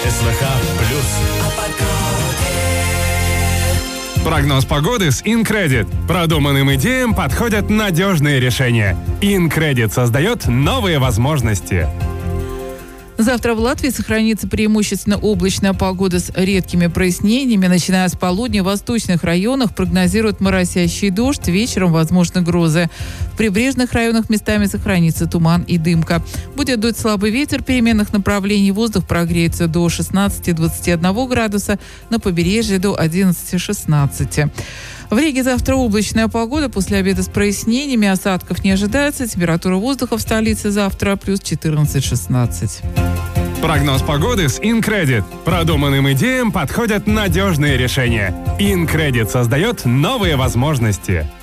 СВХ плюс. Прогноз погоды с InCredit. Продуманным идеям подходят надежные решения. InCredit создает новые возможности. Завтра в Латвии сохранится преимущественно облачная погода с редкими прояснениями. Начиная с полудня в восточных районах прогнозируют моросящий дождь, вечером возможны грозы. В прибрежных районах местами сохранится туман и дымка. Будет дуть слабый ветер переменных направлений. Воздух прогреется до 16-21 градуса, на побережье до 11-16. В Риге завтра облачная погода, после обеда с прояснениями, осадков не ожидается. Температура воздуха в столице завтра плюс 14-16. Прогноз погоды с InCredit. Продуманным идеям подходят надежные решения. InCredit создает новые возможности.